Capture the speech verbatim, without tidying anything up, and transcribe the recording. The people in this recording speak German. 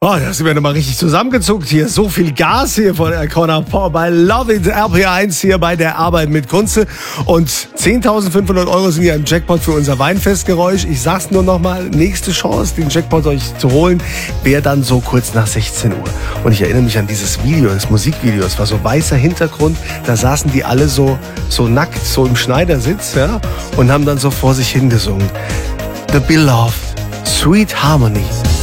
Oh, da sind wir nochmal richtig zusammengezuckt hier. So viel Gas hier von Connor Paul bei Love It R P eins hier bei der Arbeit mit Kunze. Und zehntausendfünfhundert Euro sind ja im Jackpot für unser Weinfestgeräusch. Ich sag's nur nochmal, nächste Chance, den Jackpot euch zu holen, wäre dann so kurz nach sechzehn Uhr. Und ich erinnere mich an dieses Video, das Musikvideo. Es war so weißer Hintergrund, da saßen die alle so, so nackt, so im Schneidersitz, ja, und haben dann so vor sich hingesungen. The Beloved, Sweet Harmony.